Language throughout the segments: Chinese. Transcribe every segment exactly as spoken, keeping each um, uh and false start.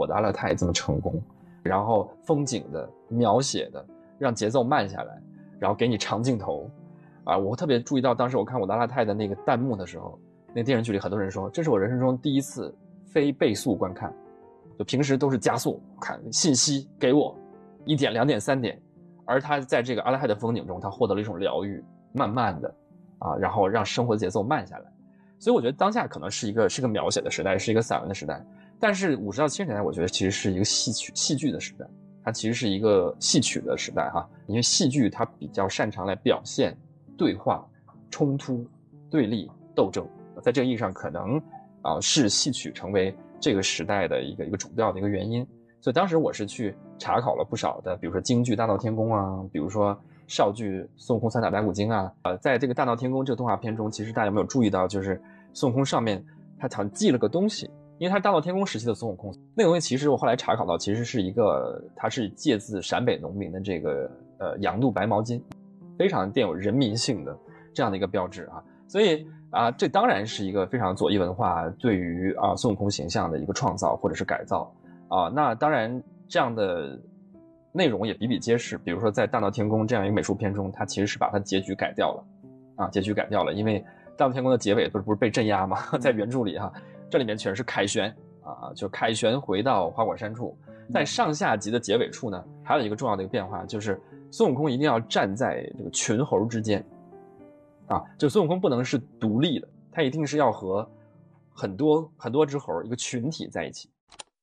的阿勒泰这么成功，然后风景的描写的让节奏慢下来，然后给你长镜头啊！我特别注意到当时我看我的阿勒泰的那个弹幕的时候，那电视剧里很多人说这是我人生中第一次非倍速观看，就平时都是加速看信息给我一点两点三点，而他在这个阿勒泰的风景中他获得了一种疗愈，慢慢的啊，然后让生活节奏慢下来。所以我觉得当下可能是一个是个描写的时代，是一个散文的时代，但是五十到七十年代我觉得其实是一个戏曲戏剧的时代，它其实是一个戏曲的时代哈，因为戏剧它比较擅长来表现对话、冲突、对立、斗争，在这个意义上可能啊、呃、是戏曲成为这个时代的一个一个主调的一个原因。所以当时我是去查考了不少的，比如说京剧《大闹天宫》啊，比如说绍剧《孙悟空三打白骨精》啊，呃，在这个《大闹天宫》这个动画片中，其实大家有没有注意到，就是孙悟空上面他好像记了个东西，因为他是大闹天宫时期的孙悟空，那个东西其实我后来查考到，其实是一个，它是借自陕北农民的这个呃羊肚白毛巾，非常奠有人民性的这样的一个标志啊，所以啊，这当然是一个非常左翼文化对于啊孙悟空形象的一个创造或者是改造啊，那当然这样的内容也比比皆是，比如说在《大闹天宫》这样一个美术片中，它其实是把它结局改掉了啊，结局改掉了，因为《大闹天宫》的结尾不是不是被镇压吗？在原著里哈、啊，这里面全是凯旋啊，就凯旋回到花果山处，在上下集的结尾处呢，还有一个重要的一个变化，就是孙悟空一定要站在这个群猴之间啊，就孙悟空不能是独立的，他一定是要和很多很多只猴一个群体在一起。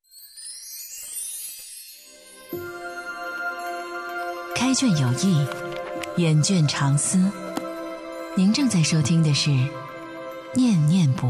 开卷有益，眼卷长思。您正在收听的是《念念不